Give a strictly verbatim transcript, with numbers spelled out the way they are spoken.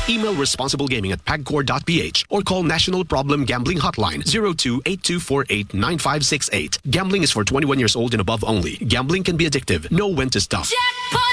Email responsiblegaming at pagcor dot p h or call National Problem Gambling Hotline zero two eight two four eight nine five six eight. Gambling is for twenty-one years old and above only. Gambling can be addictive. Know when to stop. Jackpot!